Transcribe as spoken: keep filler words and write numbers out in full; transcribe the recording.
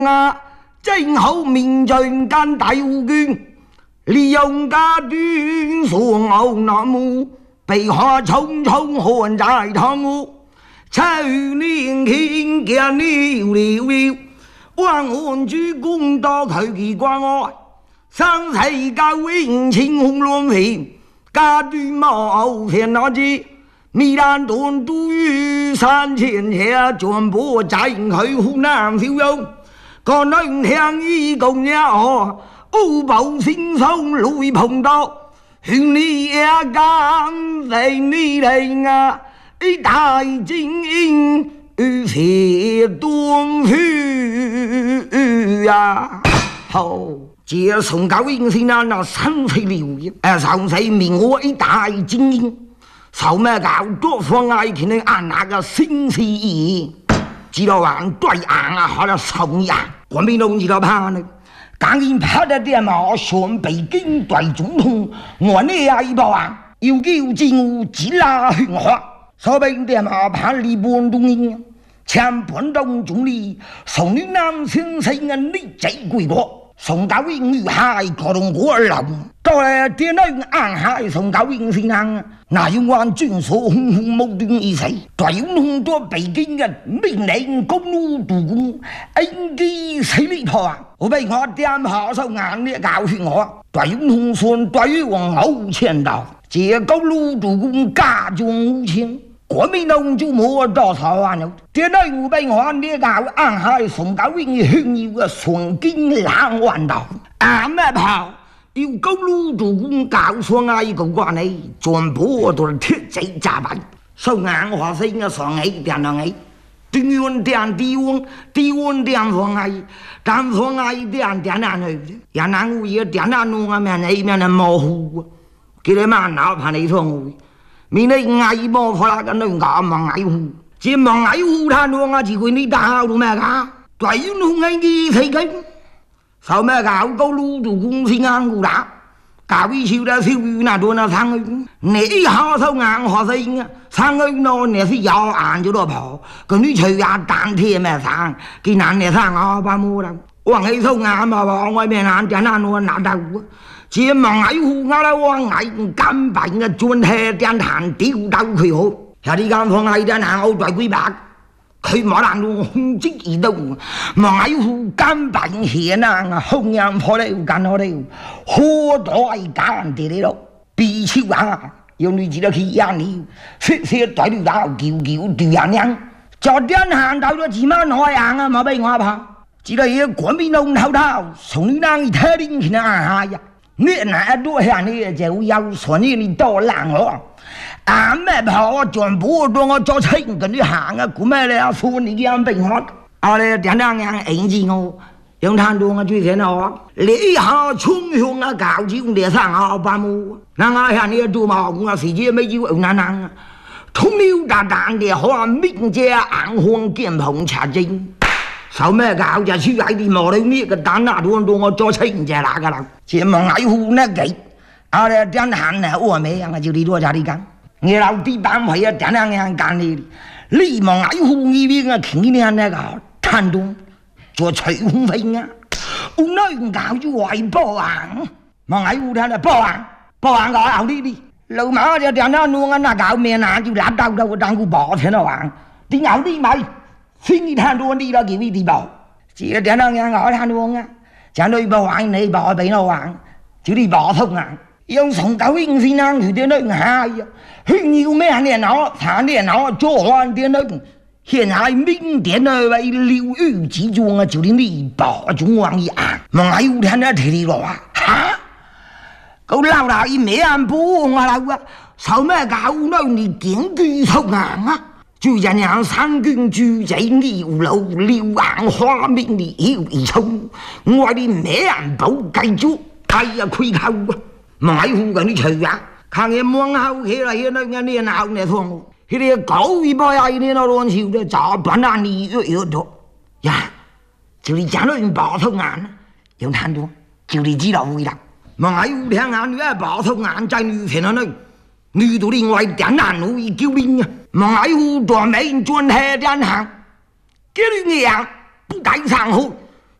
啊，正好面盡間大護卷，利用家端所牛南無，被下匆匆看在堂屋，秋年輕見了了了，萬安主公多佢奇關愛，生世教永清紅亂飛，家端冇偏那支。米蘭頓都於山前下，全部在佢湖南小用。個能聽一公也哦，烏寶先生雷碰到，勸你也敢在你嚟啊！一大精英與邪東去啊！好，這宋教英先啊，那三歲了嘅，誒三歲名我一大精英。sau咩搞多方愛見你按那個星期二，知道話對硬啊，好了son呀，我們都知道怕呢。剛因拍的電腦選北京對總統，我呢也一報啊，要叫政務吉拉喧嘩，所謂電腦拍日本東英，前本東總理宋女南先生啊，你最貴國。宋教英與海各種國流，到來電腦暗海宋教英先生，那用完軍所轟轟無端一死，對用紅多北京嘅命令公路督工，應該死你破啊！我俾我點下手眼呢教訓我，對用紅算對往後前道，這公路督工家中無情。國民黨就冇多少萬了，電腦被我呢個暗海宋教英炫耀嘅雙金兩萬道，啱咩跑？要公路督工教上啊一個關係，全部都係鐵仔炸板，受硬話聲嘅上起電腦起，對面電低溫低溫電上起，但上起電電難去，也難有嘢電難弄啊面係面係模糊啊，佢哋慢鬧怕你錯。明你愛莫發啦，咁你啱望愛護，只望愛護他弄啊，只會你打到咩噶？對於弄愛嘅世界，受咩搞高路做公司硬固打，搞一朝的小雨那多那生去，你下手硬學死啊！生去那你是咬硬就多跑，咁你隨下單鐵咩生，見難你生啊把冇啦，往起手硬嘛往外面硬點難我拿到。只望愛護我啦，我愛根本嘅專係電壇丟到佢好，有啲間房係電壇好在幾百，佢冇難到控制移動，望愛護根本係啊，紅人破了幹好了，好多係間地嚟咯，必超啊，用你知道佢壓你，雪雪對你打叫叫對人樣，就電壇到咗幾萬海洋啊，冇俾我怕，只係要國民黨頭頭，從你那一睇定佢啊呀。你那多下你就要說你你多冷哦，啊咩跑全部都我做清跟你行啊，估咩咧說你樣病學，啊咧點樣樣應知我，用攤到我最先哦，你下衝向啊搞起用啲生啊把木，那我下你做毛我時間沒有難難啊，通溜達達的話明姐硬黃劍紅茶精。受咩搞就出喺啲毛裏呢個蛋啊，都到我做清隻那個啦，只望愛護呢幾，啊咧電壇啊我咩樣啊就你多家啲講，你老啲班會啊電壇樣幹你，你望愛護呢邊啊傾呢樣那個攤動，做吹風飛啊，我那搞住外波啊，望愛護睇啦波啊，波啊我เอา呢啲，老馬就電壇弄啊那搞咩啊就拉到到當個波先啦話，點有啲咪？先你攤到啲啦，叫呢啲報，只係點樣樣我攤到啊，就對報玩你報俾我玩，就啲報通啊，用宋教英先生佢點樣下呀？佢要咩電腦，查電腦做完電腦，現在明天啊為六月之中啊，就連你報中王一案，望下有天啊提你落啊，哈！個老大一咩人補我老啊，受咩搞到你堅決受硬啊？就人樣三軍主仔你老撩硬花面你要一衝，我哋咩人保繼續，哎呀虧口啊！買戶緊啲除啊，看見望後起來那個你鬧你痛，佢哋狗一包呀，你那亂笑的早半那你越越多呀，就你講到人爆頭眼，用攤多，就你知道會啦。買戶聽眼你爆頭眼在女前那女到另外點難路一叫你啊！望愛護大美專係電行，叫你樣不帶上好，